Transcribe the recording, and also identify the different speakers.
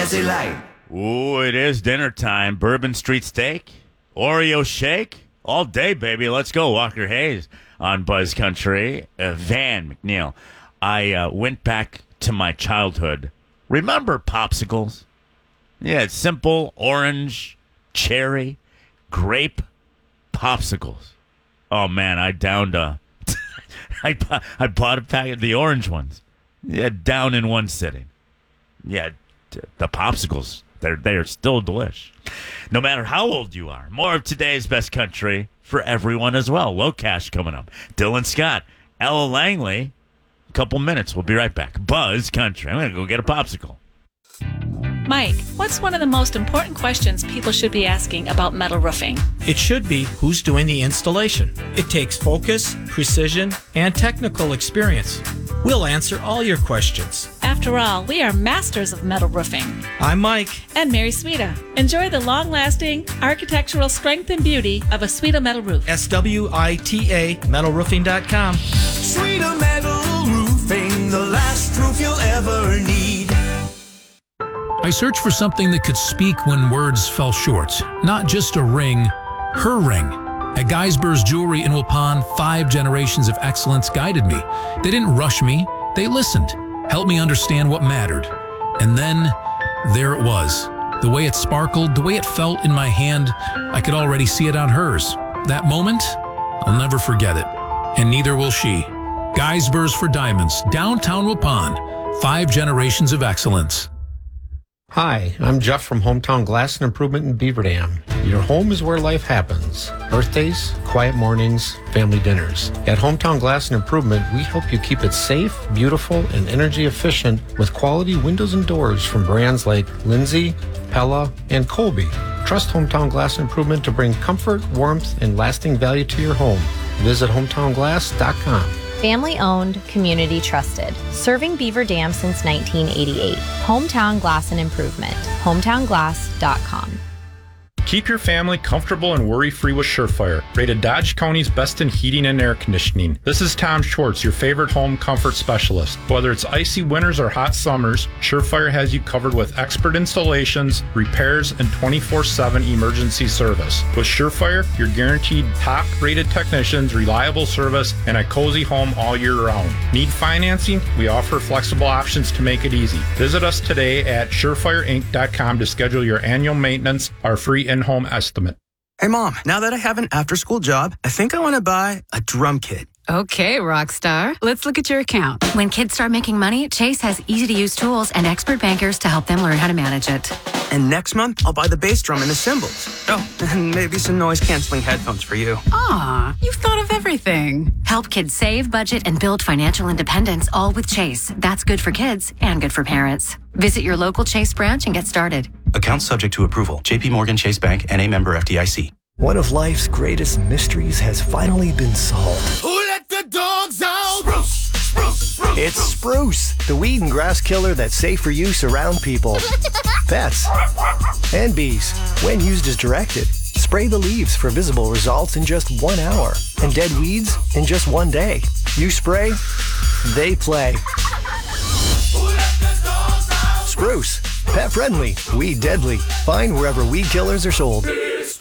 Speaker 1: Jazzy Light.
Speaker 2: Ooh, it is dinner time. Bourbon Street Steak, Oreo Shake, all day, baby. Let's go. Walker Hayes on Buzz Country. Van McNeil. I went back to my childhood. Remember popsicles? Yeah, it's simple orange, cherry, grape popsicles. Oh, man, I downed I bought a pack of the orange ones. Yeah, down in one sitting. Yeah, the popsicles, they're still delish. No matter how old you are. More of today's best country for everyone as well. Low Cash coming up. Dylan Scott, Ella Langley. A couple minutes. We'll be right back. Buzz Country. I'm going to go get a popsicle.
Speaker 3: Mike, what's one of the most important questions people should be asking about metal roofing?
Speaker 4: It should be who's doing the installation. It takes focus, precision, and technical experience. We'll answer all your questions.
Speaker 3: After all, we are masters of metal roofing.
Speaker 4: I'm Mike.
Speaker 3: And Mary Sweda. Enjoy the long-lasting architectural strength and beauty of a Sweda metal roof.
Speaker 4: SWITA metalroofing.com.
Speaker 1: Sweda Metal Roofing, the last roof you'll ever need.
Speaker 5: I searched for something that could speak when words fell short. Not just a ring, her ring. At Geisber's Jewelry in Waupun, 5 generations of excellence guided me. They didn't rush me, they listened, helped me understand what mattered. And then, there it was. The way it sparkled, the way it felt in my hand, I could already see it on hers. That moment, I'll never forget it. And neither will she. Geisber's for Diamonds, downtown Waupun, 5 generations of excellence.
Speaker 6: Hi, I'm Jeff from Hometown Glass and Improvement in Beaver Dam. Your home is where life happens. Birthdays, quiet mornings, family dinners. At Hometown Glass and Improvement, we help you keep it safe, beautiful, and energy efficient with quality windows and doors from brands like Lindsay, Pella, and Colby. Trust Hometown Glass and Improvement to bring comfort, warmth, and lasting value to your home. Visit hometownglass.com.
Speaker 7: Family owned, community trusted. Serving Beaver Dam since 1988. Hometown Glass and Improvement. HometownGlass.com.
Speaker 8: Keep your family comfortable and worry-free with Surefire, rated Dodge County's best in heating and air conditioning. This is Tom Schwartz, your favorite home comfort specialist. Whether it's icy winters or hot summers, Surefire has you covered with expert installations, repairs, and 24/7 emergency service. With Surefire, you're guaranteed top-rated technicians, reliable service, and a cozy home all year round. Need financing? We offer flexible options to make it easy. Visit us today at surefireinc.com to schedule your annual maintenance, our free in-home estimate.
Speaker 9: Hey, Mom, now that I have an after-school job, I think I want to buy a drum kit.
Speaker 10: Okay, rock star. Let's look at your account. When kids start making money, Chase has easy-to-use tools and expert bankers to help them learn how to manage it.
Speaker 9: And next month, I'll buy the bass drum and the cymbals. Oh, and maybe some noise-canceling headphones for you.
Speaker 10: Aw, you've thought of everything. Help kids save, budget, and build financial independence, all with Chase. That's good for kids and good for parents. Visit your local Chase branch and get started.
Speaker 11: Account subject to approval. J.P. Morgan Chase Bank, N.A. member FDIC.
Speaker 12: One of life's greatest mysteries has finally been solved.
Speaker 1: Who let the dogs out? Spruce, spruce, spruce.
Speaker 12: It's Spruce, the weed and grass killer that's safe for use around people, pets, and bees. When used as directed, spray the leaves for visible results in just 1 hour, and dead weeds in just 1 day. You spray, they play. Spruce, pet friendly, weed deadly. Find wherever weed killers are sold.